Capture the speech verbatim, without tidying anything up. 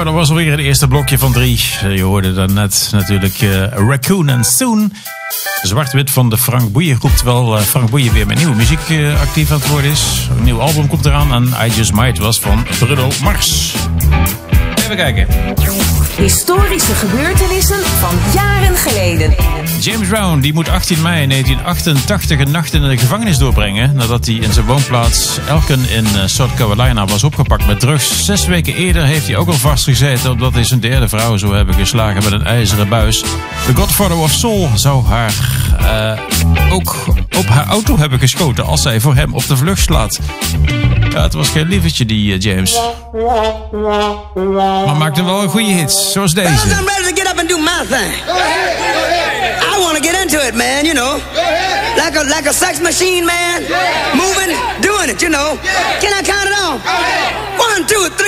Nou, dat was alweer het eerste blokje van drie. Je hoorde daarnet natuurlijk uh, Raccoon and Soon. Zwart-wit van de Frank Boeien groep. Terwijl uh, Frank Boeien weer met nieuwe muziek uh, actief aan het worden is. Een nieuw album komt eraan en I Just Might was van Bruno Mars. Even kijken. Historische gebeurtenissen van jaren geleden. James Brown die moet achttien mei negentien achtentachtig een nacht in de gevangenis doorbrengen. Nadat hij in zijn woonplaats Elkin in South Carolina was opgepakt met drugs. Zes weken eerder heeft hij ook al vastgezeten omdat hij zijn derde vrouw zou hebben geslagen met een ijzeren buis. The Godfather of Soul zou haar uh, ook op haar auto hebben geschoten als zij voor hem op de vlucht slaat. Ja, het was geen lievertje die uh, James. Maar maakte wel een goede hits, zoals deze. I'm ready to get up and do my thing. I want to get into it, man, you know. Like a, like a sex machine, man. Moving, doing it, you know. Can I count it off? One, two, three.